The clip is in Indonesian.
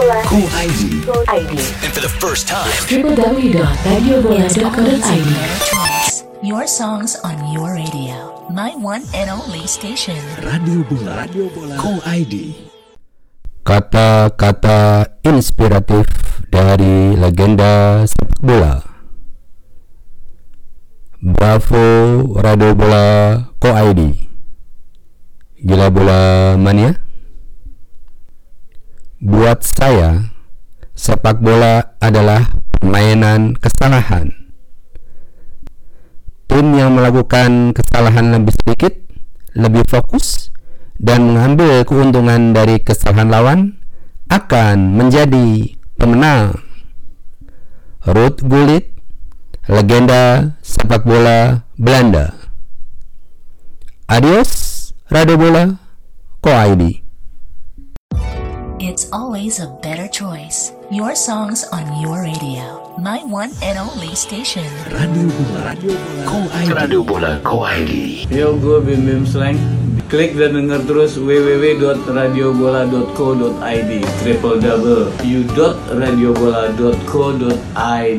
Co-ID. And for the first time, www.radiobola.co.id. Your songs on your radio. My one and only station. Radio Bola. Co-ID. Kata-kata inspiratif dari legenda sepak bola. Bravo Radio Bola Co-ID. Gila bola mania. Buat saya, sepak bola adalah permainan kesalahan. Tim yang melakukan kesalahan lebih sedikit, lebih fokus, dan mengambil keuntungan dari kesalahan lawan akan menjadi pemenang. Ruud Gullit, legenda sepak bola Belanda. Adios, Radio Bola Co-ID. It's always a better choice. Your songs on your radio. My one and only station. Radio Bola. Co-ID. Radio Bola Co-ID. Yo, gue Bim Bim Slang. Klik dan denger terus www.radiobola.co.id www.radiobola.co.id